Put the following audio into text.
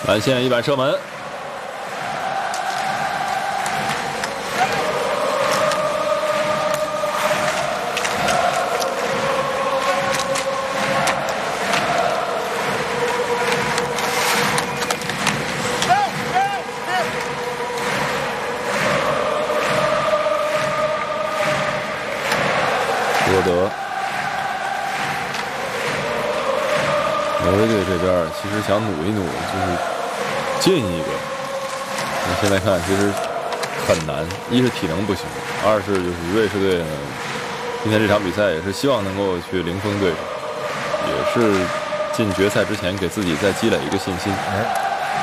蓝线一板射门。 罗德，挪威队这边其实想努一努，就是进一个。那现在看其实很难，一是体能不行，二是就是瑞士队呢，今天这场比赛也是希望能够去零封对手，也是进决赛之前给自己再积累一个信心。